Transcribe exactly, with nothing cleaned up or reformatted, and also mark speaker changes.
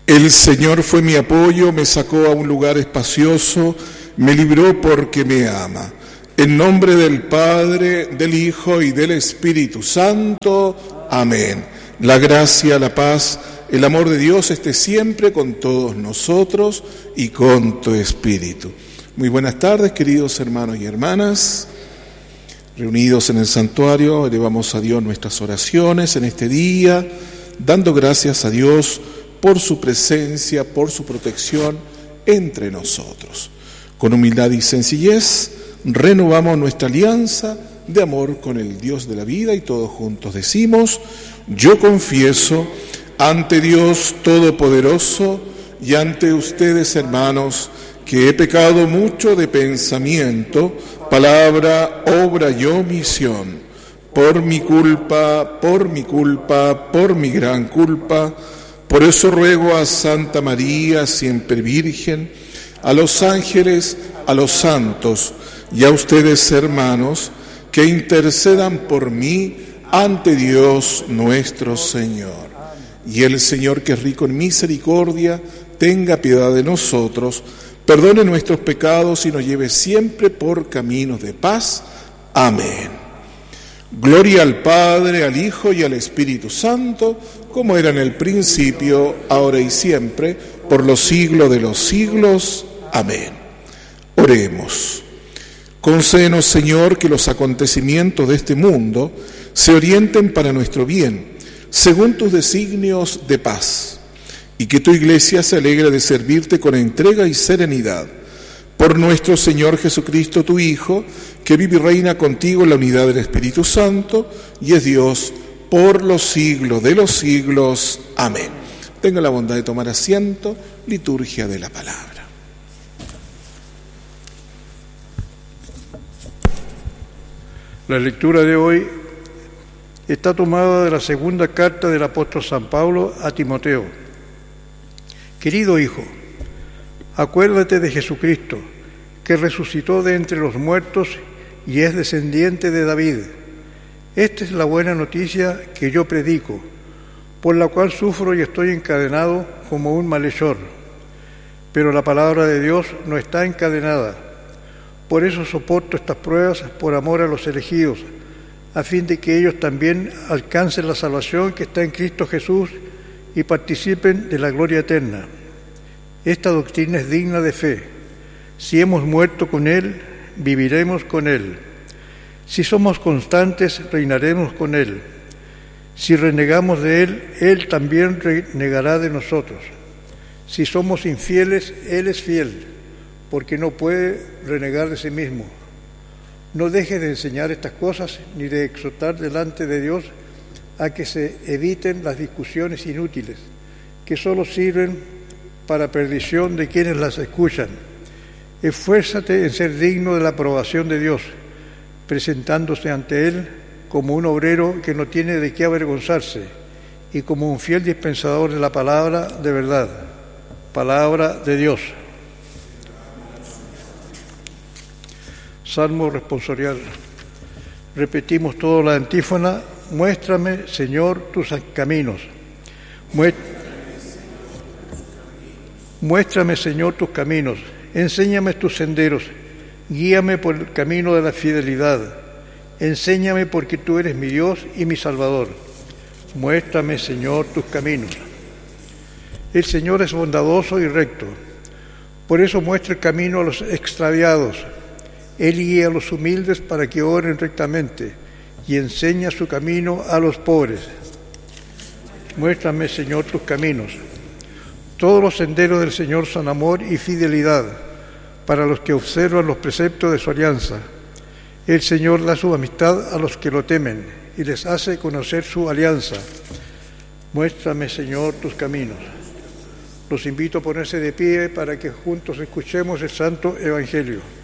Speaker 1: El Señor fue mi apoyo, me sacó a un lugar espacioso, me libró porque me ama. En nombre del Padre, del Hijo y del Espíritu Santo. Amén. La gracia, la paz, el amor de Dios esté siempre con todos nosotros y con tu Espíritu. Muy buenas tardes, queridos hermanos y hermanas. Reunidos en el santuario, elevamos a Dios nuestras oraciones en este día, dando gracias a Dios por su presencia, por su protección entre nosotros. Con humildad y sencillez, renovamos nuestra alianza de amor con el Dios de la vida y todos juntos decimos: yo confieso ante Dios Todopoderoso y ante ustedes, hermanos, que he pecado mucho de pensamiento, palabra, obra y omisión, por mi culpa, por mi culpa, por mi gran culpa. Por eso ruego a Santa María, siempre Virgen, a los ángeles, a los santos y a ustedes, hermanos, que intercedan por mí ante Dios nuestro Señor. Y el Señor, que es rico en misericordia, tenga piedad de nosotros, perdone nuestros pecados y nos lleve siempre por caminos de paz. Amén. Gloria al Padre, al Hijo y al Espíritu Santo, como era en el principio, ahora y siempre, por los siglos de los siglos. Amén. Oremos. Concédenos, Señor, que los acontecimientos de este mundo se orienten para nuestro bien, según tus designios de paz, y que tu Iglesia se alegre de servirte con entrega y serenidad. Por nuestro Señor Jesucristo, tu Hijo, que vive y reina contigo en la unidad del Espíritu Santo, y es Dios por los siglos de los siglos. Amén. Tenga la bondad de tomar asiento. Liturgia de la palabra.
Speaker 2: La lectura de hoy está tomada de la segunda carta del apóstol San Pablo a Timoteo. Querido hijo, acuérdate de Jesucristo, que resucitó de entre los muertos y es descendiente de David. Esta es la buena noticia que yo predico, por la cual sufro y estoy encadenado como un malhechor. Pero la palabra de Dios no está encadenada. Por eso soporto estas pruebas por amor a los elegidos, a fin de que ellos también alcancen la salvación que está en Cristo Jesús y participen de la gloria eterna. Esta doctrina es digna de fe. Si hemos muerto con Él, viviremos con Él. Si somos constantes, reinaremos con Él. Si renegamos de Él, Él también renegará de nosotros. Si somos infieles, Él es fiel, porque no puede renegar de sí mismo. No dejes de enseñar estas cosas, ni de exhortar delante de Dios a que se eviten las discusiones inútiles, que solo sirven para perdición de quienes las escuchan. Esfuérzate en ser digno de la aprobación de Dios, presentándose ante Él como un obrero que no tiene de qué avergonzarse y como un fiel dispensador de la palabra de verdad, palabra de Dios. Salmo responsorial. Repetimos toda la antífona: muéstrame, Señor, tus caminos. Muéstrame, Señor, tus caminos. Enséñame tus senderos. Guíame por el camino de la fidelidad. Enséñame, porque tú eres mi Dios y mi Salvador. Muéstrame, Señor, tus caminos. El Señor es bondadoso y recto. Por eso muestra el camino a los extraviados. Él guía a los humildes para que oren rectamente y enseña su camino a los pobres. Muéstrame, Señor, tus caminos. Todos los senderos del Señor son amor y fidelidad para los que observan los preceptos de su alianza. El Señor da su amistad a los que lo temen y les hace conocer su alianza. Muéstrame, Señor, tus caminos. Los invito a ponerse de pie para que juntos escuchemos el Santo Evangelio.